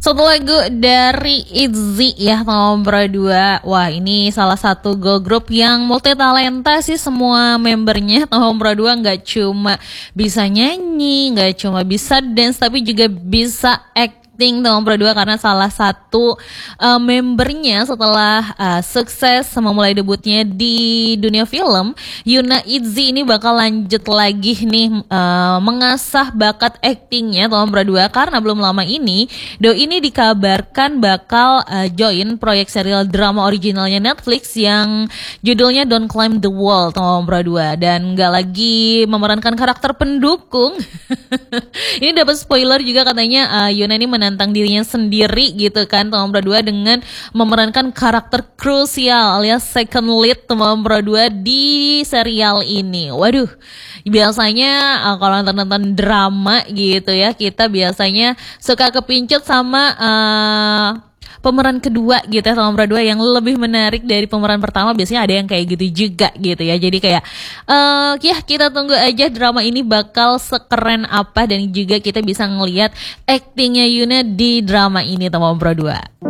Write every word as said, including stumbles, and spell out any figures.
Satu lagu dari ITZY ya nomor dua. Wah, ini salah satu girl group yang multi talenta sih, semua membernya. Nomor dua nggak cuma bisa nyanyi, nggak cuma bisa dance, tapi juga bisa acting. Nomor dua karena salah satu uh, membernya setelah uh, sukses memulai debutnya di dunia film, Yoona ITZY ini bakal lanjut lagi nih uh, mengasah bakat actingnya nomor dua karena belum lama ini Doi ini dikabarkan bakal uh, join proyek serial drama originalnya Netflix yang judulnya Don't Climb the Wall nomor dua, dan gak lagi memerankan karakter pendukung. Ini dapat spoiler juga katanya uh, Yoona ini menantang dirinya sendiri gitu kan nomor dua dengan memerankan karakter krusial alias second lead nomor dua di serial ini. Waduh, biasanya uh, kalau nonton-nonton drama gitu ya, kita biasanya suka kepincut sama uh, pemeran kedua gitu ya, nomor dua yang lebih menarik dari pemeran pertama. Biasanya ada yang kayak gitu juga gitu ya. Jadi kayak uh, ya kita tunggu aja drama ini bakal sekeren apa, dan juga kita bisa ngelihat actingnya Yoona di drama ini nomor dua.